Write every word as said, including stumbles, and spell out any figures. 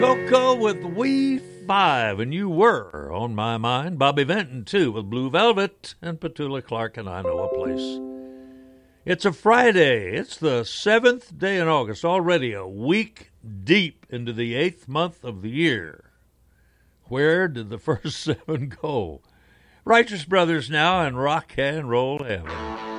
Coco with We Five, and you were on my mind. Bobby Vinton, too, with Blue Velvet, and Petula Clark and I Know a Place. It's a Friday. It's the seventh day in August, already a week deep into the eighth month of the year. Where did the first seven go? Righteous Brothers now and Rock and Roll Heaven.